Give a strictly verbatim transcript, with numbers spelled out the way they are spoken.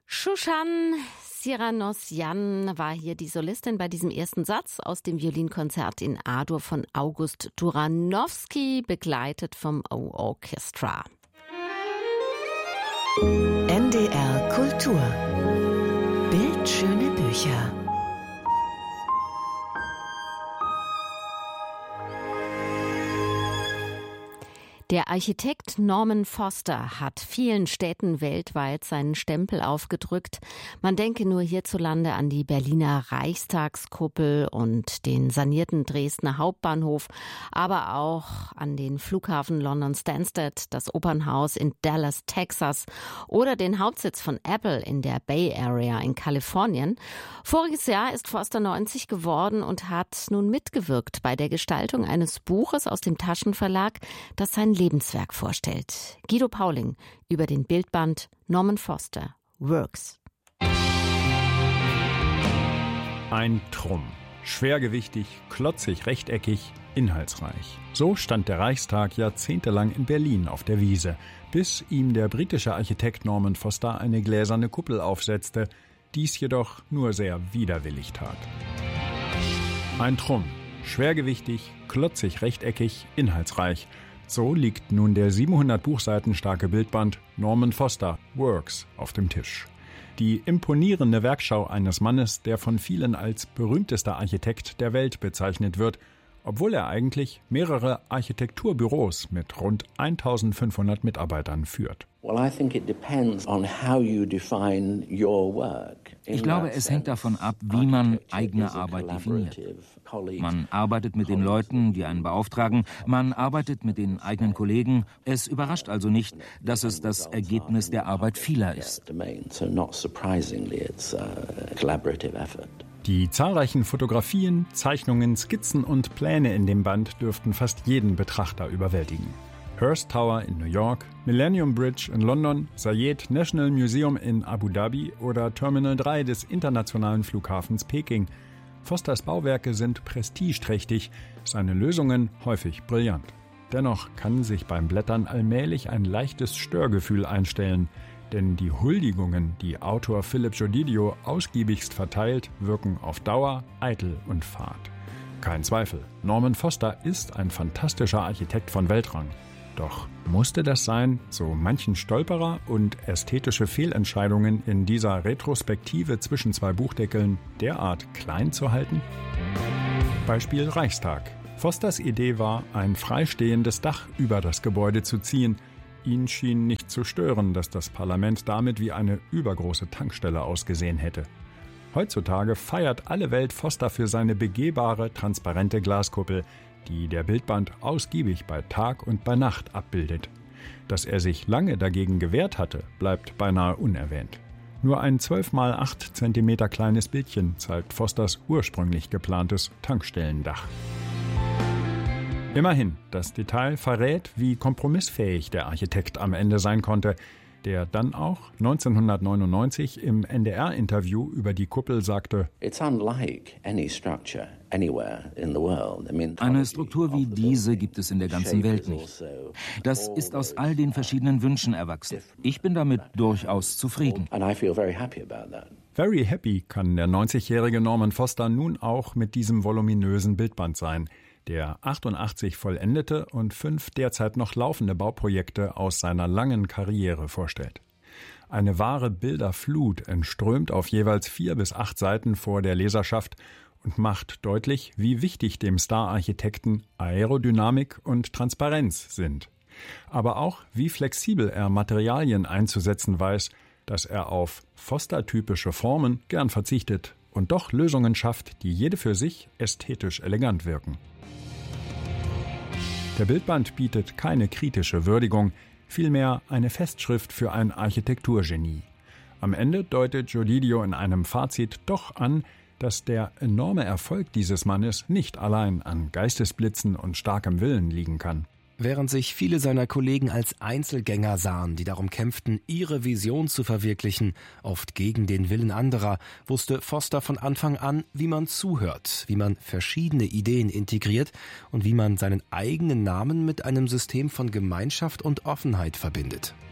Shushan Cyranosyan war hier die Solistin bei diesem ersten Satz aus dem Violinkonzert in A-Dur von August Turanowski, begleitet vom O-Orchestra. N D R Kultur. Bildschöne Bücher. Der Architekt Norman Foster hat vielen Städten weltweit seinen Stempel aufgedrückt. Man denke nur hierzulande an die Berliner Reichstagskuppel und den sanierten Dresdner Hauptbahnhof, aber auch an den Flughafen London Stansted, das Opernhaus in Dallas, Texas oder den Hauptsitz von Apple in der Bay Area in Kalifornien. Voriges Jahr ist Foster neunzig geworden und hat nun mitgewirkt bei der Gestaltung eines Buches aus dem Taschenverlag, das sein Lebenswerk vorstellt. Guido Pauling über den Bildband Norman Foster, Works. Ein Trumm. Schwergewichtig, klotzig, rechteckig, inhaltsreich. So stand der Reichstag jahrzehntelang in Berlin auf der Wiese, bis ihm der britische Architekt Norman Foster eine gläserne Kuppel aufsetzte, dies jedoch nur sehr widerwillig tat. Ein Trumm. Schwergewichtig, klotzig, rechteckig, inhaltsreich. So liegt nun der siebenhundert Buchseiten starke Bildband Norman Foster, Works auf dem Tisch. Die imponierende Werkschau eines Mannes, der von vielen als berühmtester Architekt der Welt bezeichnet wird, obwohl er eigentlich mehrere Architekturbüros mit rund eintausendfünfhundert Mitarbeitern führt. Ich glaube, es hängt davon ab, wie man eigene Arbeit definiert. Man arbeitet mit den Leuten, die einen beauftragen, man arbeitet mit den eigenen Kollegen. Es überrascht also nicht, dass es das Ergebnis der Arbeit vieler ist. Die zahlreichen Fotografien, Zeichnungen, Skizzen und Pläne in dem Band dürften fast jeden Betrachter überwältigen. Hearst Tower in New York, Millennium Bridge in London, Zayed National Museum in Abu Dhabi oder Terminal drei des internationalen Flughafens Peking. Fosters Bauwerke sind prestigeträchtig, seine Lösungen häufig brillant. Dennoch kann sich beim Blättern allmählich ein leichtes Störgefühl einstellen, denn die Huldigungen, die Autor Philip Jodidio ausgiebigst verteilt, wirken auf Dauer eitel und fad. Kein Zweifel, Norman Foster ist ein fantastischer Architekt von Weltrang. Doch musste das sein, so manchen Stolperer und ästhetische Fehlentscheidungen in dieser Retrospektive zwischen zwei Buchdeckeln derart klein zu halten? Beispiel Reichstag. Fosters Idee war, ein freistehendes Dach über das Gebäude zu ziehen. Ihn schien nicht zu stören, dass das Parlament damit wie eine übergroße Tankstelle ausgesehen hätte. Heutzutage feiert alle Welt Foster für seine begehbare, transparente Glaskuppel, die der Bildband ausgiebig bei Tag und bei Nacht abbildet. Dass er sich lange dagegen gewehrt hatte, bleibt beinahe unerwähnt. Nur ein zwölf mal acht Zentimeter kleines Bildchen zeigt Fosters ursprünglich geplantes Tankstellendach. Immerhin, das Detail verrät, wie kompromissfähig der Architekt am Ende sein konnte, der dann auch neunzehnhundertneunundneunzig im N D R-Interview über die Kuppel sagte: Eine Struktur wie diese gibt es in der ganzen Welt nicht. Das ist aus all den verschiedenen Wünschen erwachsen. Ich bin damit durchaus zufrieden. Very happy kann der neunzigjährige Norman Foster nun auch mit diesem voluminösen Bildband sein, der achtundachtzig vollendete und fünf derzeit noch laufende Bauprojekte aus seiner langen Karriere vorstellt. Eine wahre Bilderflut entströmt auf jeweils vier bis acht Seiten vor der Leserschaft und macht deutlich, wie wichtig dem Star-Architekten Aerodynamik und Transparenz sind. Aber auch, wie flexibel er Materialien einzusetzen weiß, dass er auf Foster-typische Formen gern verzichtet und doch Lösungen schafft, die jede für sich ästhetisch elegant wirken. Der Bildband bietet keine kritische Würdigung, vielmehr eine Festschrift für ein Architekturgenie. Am Ende deutet Jodidio in einem Fazit doch an, dass der enorme Erfolg dieses Mannes nicht allein an Geistesblitzen und starkem Willen liegen kann. Während sich viele seiner Kollegen als Einzelgänger sahen, die darum kämpften, ihre Vision zu verwirklichen, oft gegen den Willen anderer, wusste Foster von Anfang an, wie man zuhört, wie man verschiedene Ideen integriert und wie man seinen eigenen Namen mit einem System von Gemeinschaft und Offenheit verbindet.